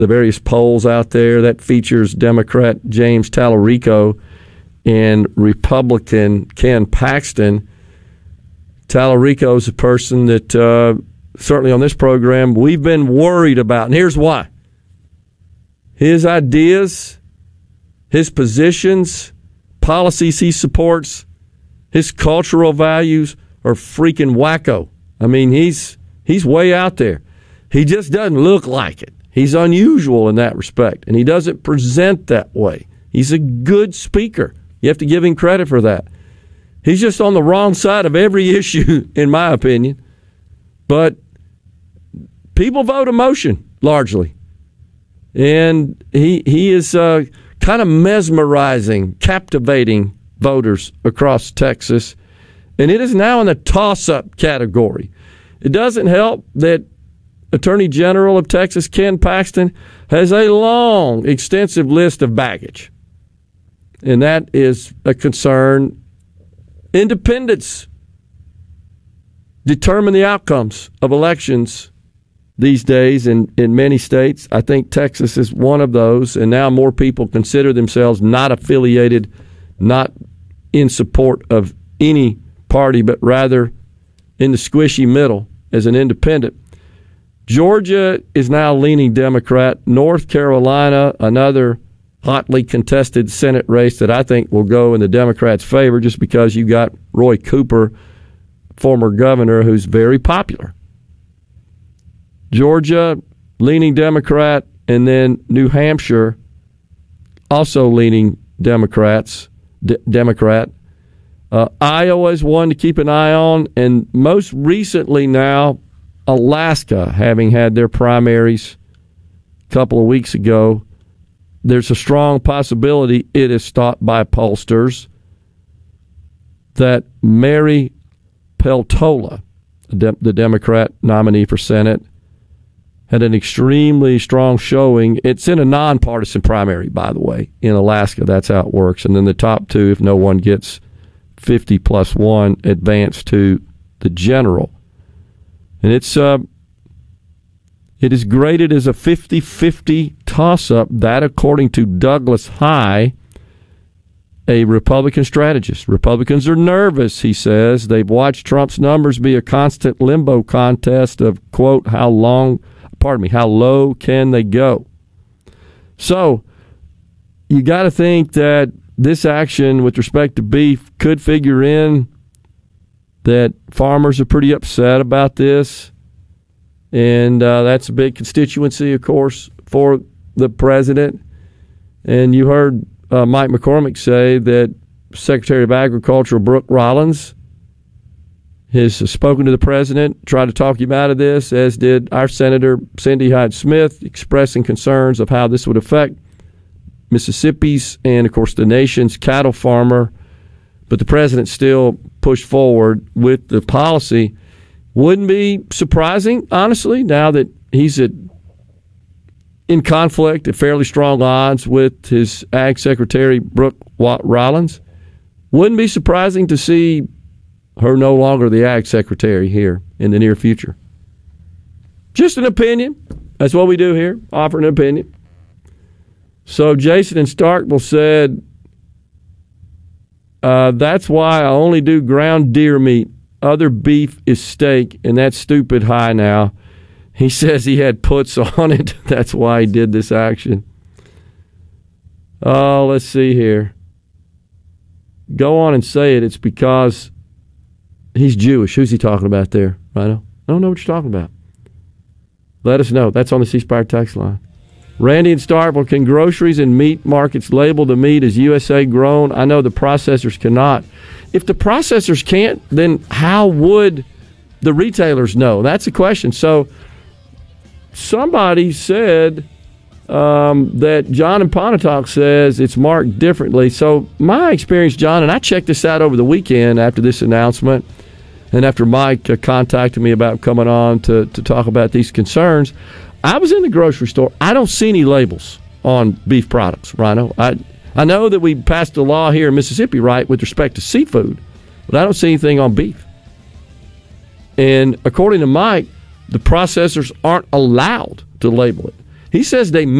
the various polls out there that features Democrat James Tallarico and Republican Ken Paxton. Tallarico is a person that certainly on this program we've been worried about, and here's why. His ideas, his positions, policies he supports, his cultural values are freaking wacko. I mean, he's way out there. He just doesn't look like it. He's unusual in that respect, and he doesn't present that way. He's a good speaker. You have to give him credit for that. He's just on the wrong side of every issue, in my opinion. But people vote emotion, largely. And he is kind of mesmerizing, captivating voters across Texas. And it is now in the toss-up category. It doesn't help that Attorney General of Texas, Ken Paxton, has a long, extensive list of baggage. And that is a concern. Independents determine the outcomes of elections these days in many states. I think Texas is one of those, and now more people consider themselves not affiliated, not in support of any party, but rather in the squishy middle as an independent. Georgia is now leaning Democrat. North Carolina, another hotly contested Senate race that I think will go in the Democrats' favor just because you got Roy Cooper, former governor, who's very popular. Georgia, leaning Democrat, and then New Hampshire, also leaning Democrat. Iowa is one to keep an eye on, and most recently now, Alaska, having had their primaries a couple of weeks ago. There's a strong possibility, it is thought by pollsters, that Mary Peltola, the Democrat nominee for Senate, had an extremely strong showing. It's in a nonpartisan primary, by the way, in Alaska. That's how it works. And then the top two, if no one gets 50 plus 1, advance to the general. And it is graded as a 50-50 toss-up. That, according to Douglas High, a Republican strategist. Republicans are nervous, he says. They've watched Trump's numbers be a constant limbo contest of, quote, how low can they go? So you got to think that this action with respect to beef could figure in, that farmers are pretty upset about this. And that's a big constituency, of course, for the president. And you heard Mike McCormick say that Secretary of Agriculture Brooke Rollins has spoken to the president, tried to talk him out of this, as did our Senator Cindy Hyde-Smith, expressing concerns of how this would affect Mississippi's and, of course, the nation's cattle farmer. But the president still pushed forward with the policy. Wouldn't be surprising, honestly, now that he's in conflict at fairly strong odds with his Ag Secretary, Brooke Rollins. Wouldn't be surprising to see her no longer the Ag Secretary here in the near future. Just an opinion. That's what we do here, offer an opinion. So Jason in Starkville said, that's why I only do ground deer meat. Other beef is steak, and that's stupid high now. He says he had puts on it. That's why he did this action. Oh, let's see here. Go on and say it. It's because he's Jewish. Who's he talking about there, Rhino? I don't know what you're talking about. Let us know. That's on the C Spire text line. Randy and Starkville, can groceries and meat markets label the meat as USA grown? I know the processors cannot. If the processors can't, then how would the retailers know? That's the question. So somebody said that John in Pontotoc says it's marked differently. So my experience, John, and I checked this out over the weekend after this announcement and after Mike contacted me about coming on to talk about these concerns, I was in the grocery store. I don't see any labels on beef products, Rhino. I know that we passed a law here in Mississippi, right, with respect to seafood, but I don't see anything on beef. And according to Mike, the processors aren't allowed to label it. He says they